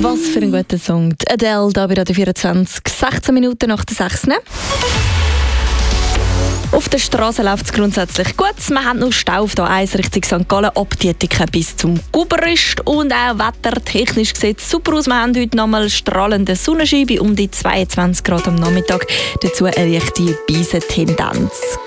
Was für ein guter Song. Die Adele, da bei Radio 24, 16 Minuten nach der 6. Auf der Straße läuft es grundsätzlich gut. Wir haben noch Stau auf der 1 Richtung St. Gallen, ab Dietiken bis zum Guberist. Und auch wettertechnisch sieht es super aus. Wir haben heute nochmal strahlende Sonnenschein bei um die 22 Grad am Nachmittag. Dazu eine leichte Beisentendenz.